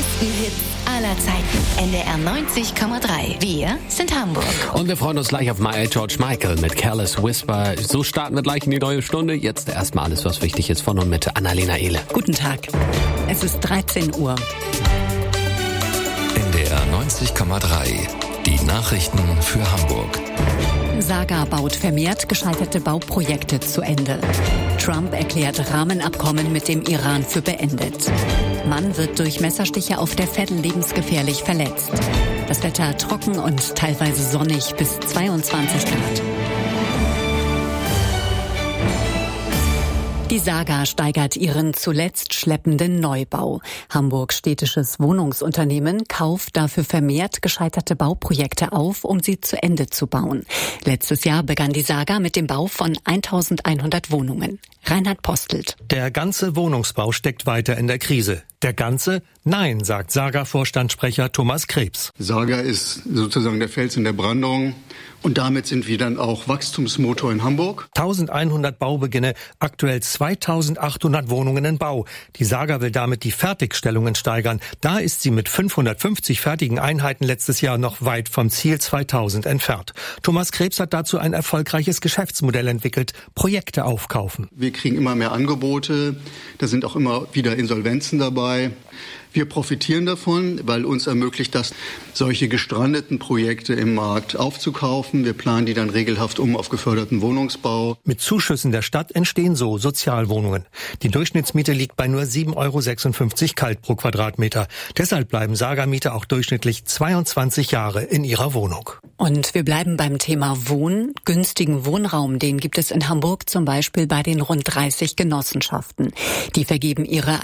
größten Hits aller Zeiten. NDR 90,3. Wir sind Hamburg. Und wir freuen uns gleich auf George Michael mit Careless Whisper. So starten wir gleich in die neue Stunde. Jetzt erstmal alles, was wichtig ist von und mit Annalena Ehle. Guten Tag. Es ist 13 Uhr. NDR 90,3. Die Nachrichten für Hamburg. Saga baut vermehrt gescheiterte Bauprojekte zu Ende. Trump erklärt Rahmenabkommen mit dem Iran für beendet. Mann wird durch Messerstiche auf der Veddel lebensgefährlich verletzt. Das Wetter trocken und teilweise sonnig bis 22 Grad. Die Saga steigert ihren zuletzt schleppenden Neubau. Hamburgs städtisches Wohnungsunternehmen kauft dafür vermehrt gescheiterte Bauprojekte auf, um sie zu Ende zu bauen. Letztes Jahr begann die Saga mit dem Bau von 1100 Wohnungen. Reinhard Postelt. Der ganze Wohnungsbau steckt weiter in der Krise. Der ganze? Nein, sagt Saga-Vorstandssprecher Thomas Krebs. Saga ist sozusagen der Fels in der Brandung. Und damit sind wir dann auch Wachstumsmotor in Hamburg. 1100 Baubeginne, aktuell 2800 Wohnungen in Bau. Die Saga will damit die Fertigstellungen steigern. Da ist sie mit 550 fertigen Einheiten letztes Jahr noch weit vom Ziel 2000 entfernt. Thomas Krebs hat dazu ein erfolgreiches Geschäftsmodell entwickelt: Projekte aufkaufen. Wir kriegen immer mehr Angebote. Da sind auch immer wieder Insolvenzen dabei. Wir profitieren davon, weil uns ermöglicht das, solche gestrandeten Projekte im Markt aufzukaufen. Wir planen die dann regelhaft um auf geförderten Wohnungsbau. Mit Zuschüssen der Stadt entstehen so Sozialwohnungen. Die Durchschnittsmiete liegt bei nur 7,56 € kalt pro Quadratmeter. Deshalb bleiben Saga-Mieter auch durchschnittlich 22 Jahre in ihrer Wohnung. Und wir bleiben beim Thema Wohnen. Günstigen Wohnraum, den gibt es in Hamburg zum Beispiel bei den rund 30 Genossenschaften. Die vergeben ihre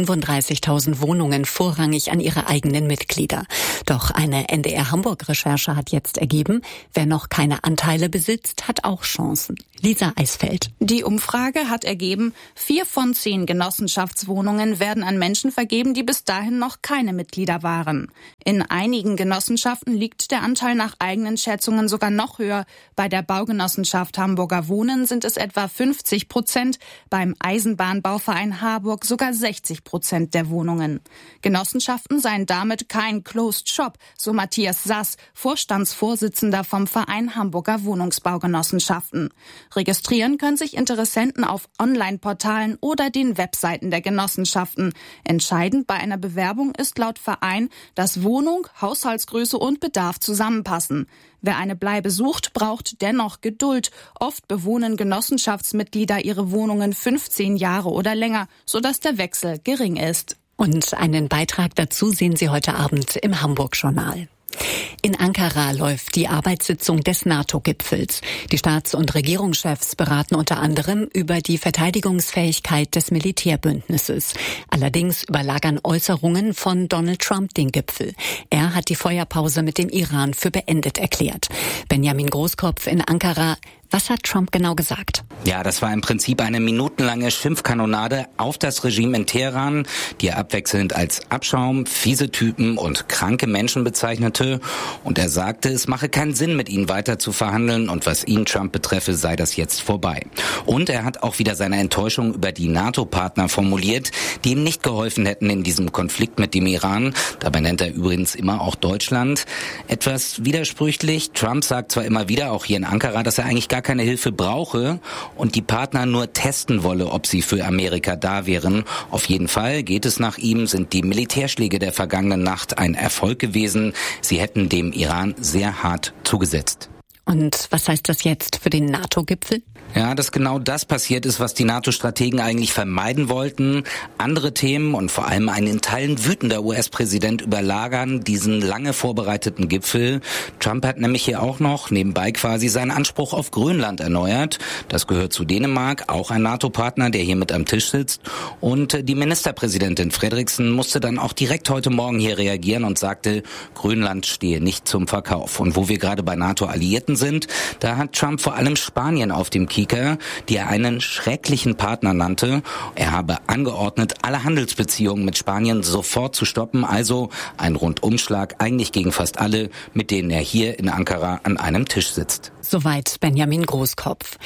135.000 Wohnungen vorrangig an ihre eigenen Mitglieder. Doch eine NDR-Hamburg-Recherche hat jetzt ergeben, wer noch keine Anteile besitzt, hat auch Chancen. Lisa Eisfeld. Die Umfrage hat ergeben, 4 von 10 Genossenschaftswohnungen werden an Menschen vergeben, die bis dahin noch keine Mitglieder waren. In einigen Genossenschaften liegt der Anteil nach eigenen Schätzungen sogar noch höher. Bei der Baugenossenschaft Hamburger Wohnen sind es etwa 50%, beim Eisenbahnbauverein Harburg sogar 60% der Wohnungen. Genossenschaften seien damit kein Closed Shop, so Matthias Sass, Vorstandsvorsitzender vom Verein Hamburger Wohnungsbaugenossenschaften. Registrieren können sich Interessenten auf Online-Portalen oder den Webseiten der Genossenschaften. Entscheidend bei einer Bewerbung ist laut Verein, dass Wohnung, Haushaltsgröße und Bedarf zusammenpassen. Wer eine Bleibe sucht, braucht dennoch Geduld. Oft bewohnen Genossenschaftsmitglieder ihre Wohnungen 15 Jahre oder länger, sodass der Wechsel gering ist. Und einen Beitrag dazu sehen Sie heute Abend im Hamburg-Journal. In Ankara läuft die Arbeitssitzung des NATO-Gipfels. Die Staats- und Regierungschefs beraten unter anderem über die Verteidigungsfähigkeit des Militärbündnisses. Allerdings überlagern Äußerungen von Donald Trump den Gipfel. Er hat die Feuerpause mit dem Iran für beendet erklärt. Benjamin Großkopf in Ankara. Was hat Trump genau gesagt? Ja, das war im Prinzip eine minutenlange Schimpfkanonade auf das Regime in Teheran, die er abwechselnd als Abschaum, fiese Typen und kranke Menschen bezeichnete. Und er sagte, es mache keinen Sinn, mit ihnen weiter zu verhandeln und was ihn, Trump, betreffe, sei das jetzt vorbei. Und er hat auch wieder seine Enttäuschung über die NATO-Partner formuliert, die ihm nicht geholfen hätten in diesem Konflikt mit dem Iran. Dabei nennt er übrigens immer auch Deutschland. Etwas widersprüchlich. Trump sagt zwar immer wieder, auch hier in Ankara, dass er eigentlich gar keine Hilfe brauche und die Partner nur testen wolle, ob sie für Amerika da wären. Auf jeden Fall geht es nach ihm, sind die Militärschläge der vergangenen Nacht ein Erfolg gewesen. Sie hätten dem Iran sehr hart zugesetzt. Und was heißt das jetzt für den NATO-Gipfel? Ja, dass genau das passiert ist, was die NATO-Strategen eigentlich vermeiden wollten. Andere Themen und vor allem ein in Teilen wütender US-Präsident überlagern diesen lange vorbereiteten Gipfel. Trump hat nämlich hier auch noch nebenbei quasi seinen Anspruch auf Grönland erneuert. Das gehört zu Dänemark, auch ein NATO-Partner, der hier mit am Tisch sitzt. Und die Ministerpräsidentin Frederiksen musste dann auch direkt heute Morgen hier reagieren und sagte, Grönland stehe nicht zum Verkauf. Und wo wir gerade bei NATO-Alliierten sind, da hat Trump vor allem Spanien auf dem Kicker, die er einen schrecklichen Partner nannte. Er habe angeordnet, alle Handelsbeziehungen mit Spanien sofort zu stoppen, also ein Rundumschlag eigentlich gegen fast alle, mit denen er hier in Ankara an einem Tisch sitzt. Soweit Benjamin Großkopf.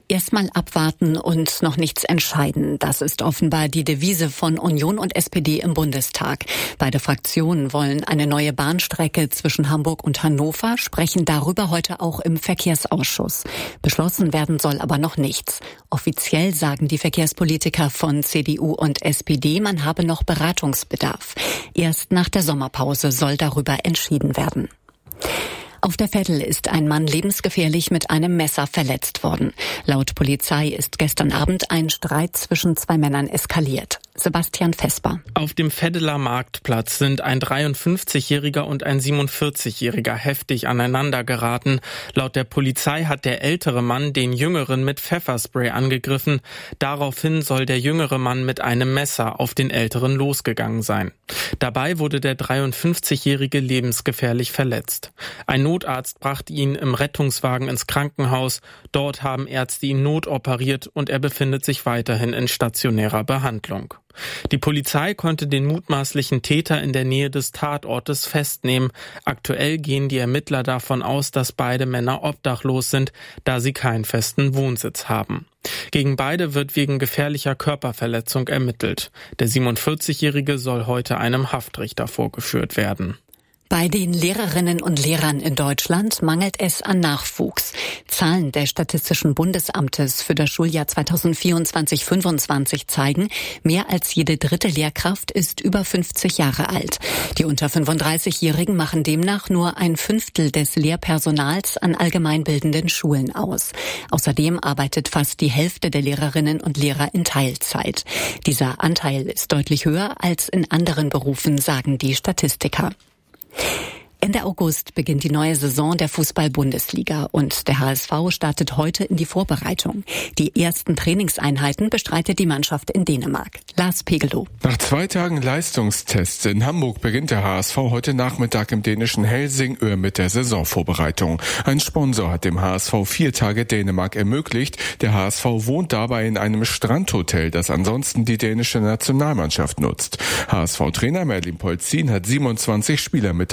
Erstmal abwarten und noch nichts entscheiden. Das ist offenbar die Devise von Union und SPD im Bundestag. Beide Fraktionen wollen eine neue Bahnstrecke zwischen Hamburg und Hannover, sprechen darüber heute auch im Verkehrsausschuss. Beschlossen werden soll aber noch nichts. Offiziell sagen die Verkehrspolitiker von CDU und SPD, man habe noch Beratungsbedarf. Erst nach der Sommerpause soll darüber entschieden werden. Auf der Veddel ist ein Mann lebensgefährlich mit einem Messer verletzt worden. Laut Polizei ist gestern Abend ein Streit zwischen zwei Männern eskaliert. Sebastian Vesper. Auf dem Veddeler Marktplatz sind ein 53-Jähriger und ein 47-Jähriger heftig aneinander geraten. Laut der Polizei hat der ältere Mann den Jüngeren mit Pfefferspray angegriffen. Daraufhin soll der jüngere Mann mit einem Messer auf den Älteren losgegangen sein. Dabei wurde der 53-Jährige lebensgefährlich verletzt. Ein Notarzt brachte ihn im Rettungswagen ins Krankenhaus. Dort haben Ärzte ihn notoperiert und er befindet sich weiterhin in stationärer Behandlung. Die Polizei konnte den mutmaßlichen Täter in der Nähe des Tatortes festnehmen. Aktuell gehen die Ermittler davon aus, dass beide Männer obdachlos sind, da sie keinen festen Wohnsitz haben. Gegen beide wird wegen gefährlicher Körperverletzung ermittelt. Der 47-Jährige soll heute einem Haftrichter vorgeführt werden. Bei den Lehrerinnen und Lehrern in Deutschland mangelt es an Nachwuchs. Zahlen des Statistischen Bundesamtes für das Schuljahr 2024/25 zeigen, mehr als jede dritte Lehrkraft ist über 50 Jahre alt. Die unter 35-Jährigen machen demnach nur ein Fünftel des Lehrpersonals an allgemeinbildenden Schulen aus. Außerdem arbeitet fast die Hälfte der Lehrerinnen und Lehrer in Teilzeit. Dieser Anteil ist deutlich höher als in anderen Berufen, sagen die Statistiker. Ende August beginnt die neue Saison der Fußball-Bundesliga und der HSV startet heute in die Vorbereitung. Die ersten Trainingseinheiten bestreitet die Mannschaft in Dänemark. Lars Pegelow. Nach 2 Tagen Leistungstests in Hamburg beginnt der HSV heute Nachmittag im dänischen Helsingør mit der Saisonvorbereitung. Ein Sponsor hat dem HSV 4 Tage Dänemark ermöglicht. Der HSV wohnt dabei in einem Strandhotel, das ansonsten die dänische Nationalmannschaft nutzt. HSV-Trainer Merlin Polzin hat 27 Spieler mit